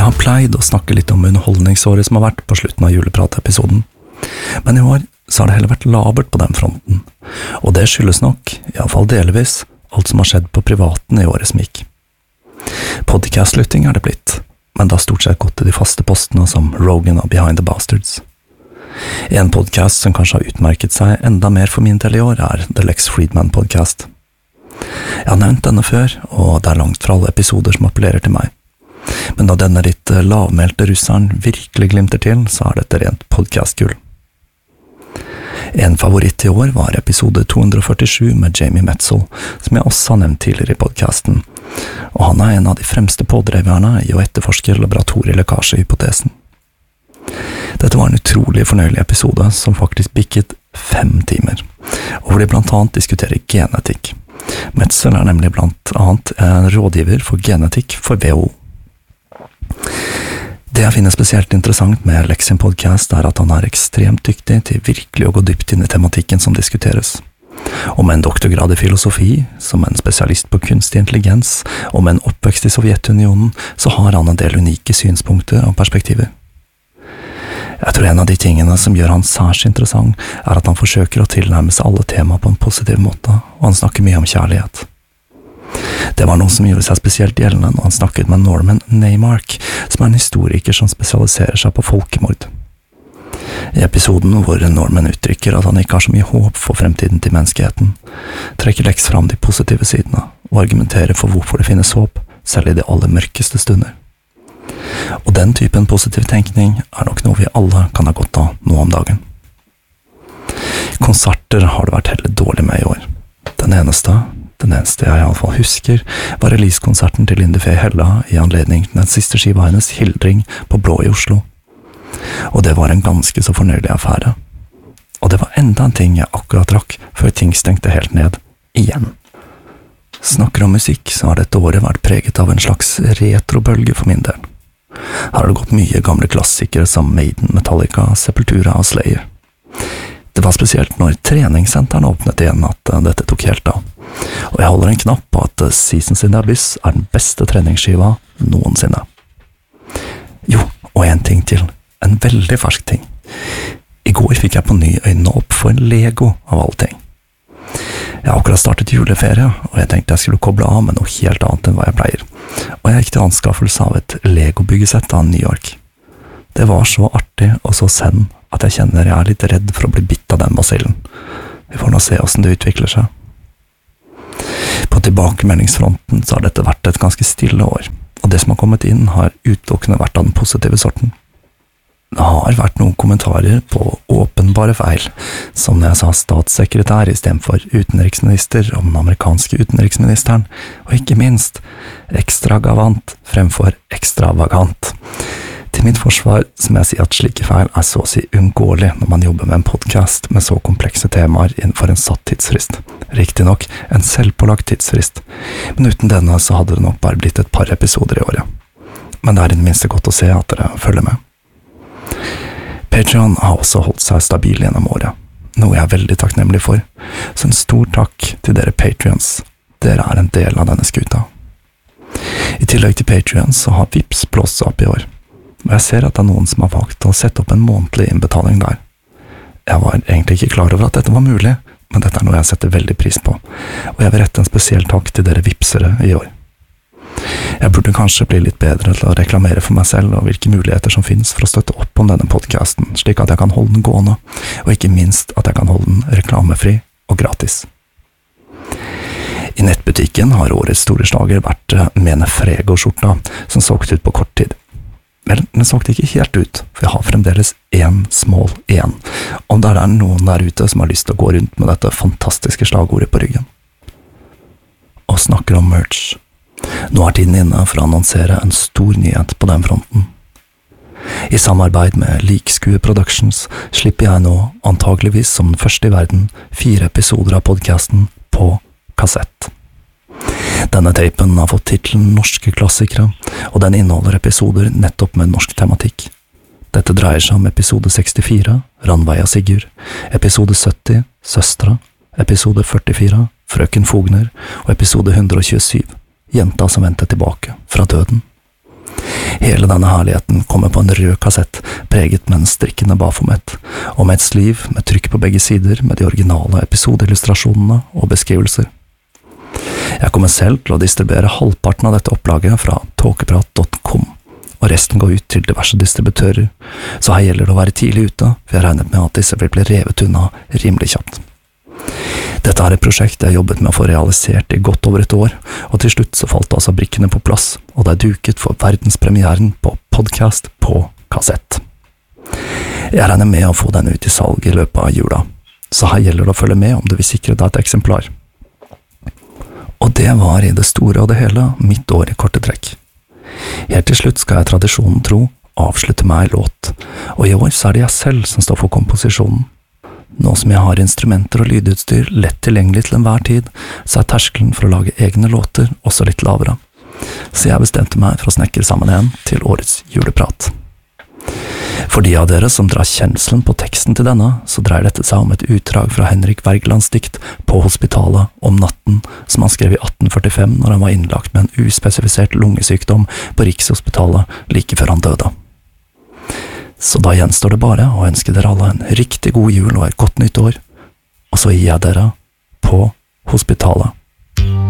har pleid å snakke litt om underholdningsåret som har vært på slutten av julepratepisoden, men i år så har det heller vært labert på den fronten, og det skyldes nok, i alle fall delvis, alt som har skjedd på privaten i året som gikk. Podcast-lytting er det blitt, men det har stort sett gått til de faste postene som Rogan og Behind the Bastards. En podcast som kanskje har utmerket seg enda mer for min del i år er The Lex Fridman podcast. Jeg har nevnt denne før, og det er langt fra alle episoder som appellerer til meg. Men da denne litt lavmælte russeren virkelig glimter til, så er dette rent podcastgull. En favoritt i år var episode 247 med Jamie Metzl, som jeg også har nevnt tidligere i podcasten, og han er en av de fremste pådriverne i å etterforske laboratorielekkasjehypotesen. Dette var en utrolig fornøyelig episode som faktisk bikket 5 timer, og hvor de blant annet diskuterer genetikk. Metzl er nemlig blant annet en rådgiver for genetikk for WHO. Det jeg finner spesielt interessant med Lex sin podcast er at han er ekstremt dyktig til virkelig å gå dypt inn i tematikken som diskuteres. Og med en doktorgrad i filosofi, som en spesialist på kunstig intelligens, og med en oppvekst i Sovjetunionen, så har han en del unike synspunkter og perspektiver. Jeg tror en av de tingene som gjør han særs interessant, er at han forsøker å tilnærme seg alle temaer på en positiv måte, og han snakker mye om kjærlighet. Det var noe som gjorde seg spesielt gjeldende når han snakket med Norman Neymark, som er en historiker som spesialiserer seg på folkemord. I episoden hvor Norman uttrykker at han ikke har så mye håp for fremtiden til menneskeheten, trekker Lex fram de positive sidene, og argumenterer for hvorfor det finnes håp, selv i de aller mørkeste stunder. Og den typen positiv tenkning er nok noe vi alle kan ha godt av nå om dagen. Konserter har det vært heller dårlig med i år. Den eneste jeg i alle fall husker, var releasekonserten til Lindy Faye Hella i anledning til den siste skiva hennes Hildring på Blå i Oslo. Og det var en ganske så fornøyelig affære. Og det var enda en ting jeg akkurat rakk før ting stengte helt ned, igjen. Snakker om musikk, så har dette året vært preget av en slags retrobølge for min del. Her har det gått mye gamle klassikere som Maiden, Metallica, Sepultura og Slayer. Det var spesielt når treningssenteren åpnet igjen at dette tok helt av. Og jeg holder en knapp på at Seasons in the Abyss er den beste treningsskiva noensinne. Jo, og en ting til. En veldig fersk ting. I går fikk jeg på ny øynene opp for Lego av alle ting. Jeg har akkurat startet juleferie, og jeg tenkte jeg skulle koble av med noe helt annet enn hva jeg pleier. Og jeg gikk til anskaffelse av et Lego-byggesett av New York. Det var så artig og så zen at jeg kjenner jeg er litt redd for å bli bitt av den basillen. Vi får nå se hvordan det utvikler seg. På tilbakemeldingsfronten så har dette vært et ganske stille år, og det som har kommet inn har utelukkende vært av den positive sorten. Det har vært noen kommentarer på åpenbare feil, som når jeg sa statssekretær i stedet for utenriksminister om den amerikanske utenriksministeren, og ikke minst ekstravagant fremfor ekstravagant. Til mitt forsvar må jeg si at slike feil er så å si uunngåelig når man jobber med en podcast med så komplekse temaer innenfor en satt tidsfrist. Riktig nok en selvpålagt tidsfrist, men uten denne så hadde det nok bare blitt et par episoder i året. Men det er i det minste godt å se at dere følger med. Patreon har også holdt seg stabil gjennom året, noe jeg er veldig takknemlig for, så en stor takk til dere Patreons. Dere er en del av denne skuta. I tillegg til Patreons så har Vipps blåst opp i år, og jeg ser at det er noen som har valgt å sette opp en månedlig innbetaling der. Jeg var egentlig ikke klar over at dette var mulig, men dette er noe jeg setter veldig pris på, og jeg vil rette en spesiell takk til dere vipsere i år. Jeg burde kanskje bli litt bedre til å reklamere for meg selv og hvilke muligheter som finnes for å støtte opp om denne podcasten, slik at jeg kan holde den gående, og ikke minst at jeg kan holde den reklamefri og gratis. I nettbutikken har årets store slager vært Mene Frego-skjorta, som solgte ut på kort tid. Men den solgte ikke helt ut, for jeg har fremdeles en small igjen, om det er noen der ute som har lyst til å gå rundt med dette fantastiske slagordet på ryggen. Og snakker om merch. Nå er tiden inne for å annonsere en stor nyhet på den fronten. I samarbeid med Likskue Productions slipper jeg nå, antageligvis som den første i verden, 4 episoder av podcasten på kassett. Denne tapen har fått titlen Norske klassikere, og den inneholder episoder nettopp med norsk tematikk. Dette dreier seg om episode 64, Ranveig og Sigurd, episode 70, Søstra, episode 44, Frøken Fogner, og episode 127, Jenta som vendte tilbake fra døden. Hele denne herligheten kommer på en rød kassett, preget med en strikkende Baphomet, og med et sliv med trykk på begge sider med de originale episodeillustrasjonene og beskrivelser. Jeg kommer selv til å distribuere halvparten av dette opplaget fra tåkeprat.com, og resten går ut til diverse distributører, så her gjelder det å være tidlig ute, for jeg regnet med at disse vil bli revet unna rimelig kjapt. Dette er et prosjekt jeg jobbet med å få realisert i godt over et år, og til slutt så falt altså brikkene på plass, og det er duket for verdenspremieren på podcast på kassett. Jeg regner med å få den ut i salg i løpet av jula, så her gjelder det å følge med om du vil sikre deg et eksemplar. Og det var i det store og det hele mitt år i korte trekk. Helt til slutt skal jeg tradisjonen tro avslutte med en låt, og i år så er det jeg selv som står for komposisjonen. Nå som jeg har instrumenter og lydutstyr lett tilgjengelig til enhver tid, så er terskelen for å lage egne låter også litt lavere. Så jeg bestemte meg for å snekre sammen en til årets juleprat. For de av dere som drar kjenselen på teksten til denne, så dreier dette seg om et utdrag fra Henrik Wergelands dikt På hospitalet om natten, som han skrev i 1845 når han var innlagt med en uspesifisert lungesykdom på Rikshospitalet like før han døde. Så da gjenstår det bare å ønske dere alle en riktig god jul og et godt nytt år, og så gir jeg dere På hospitalet.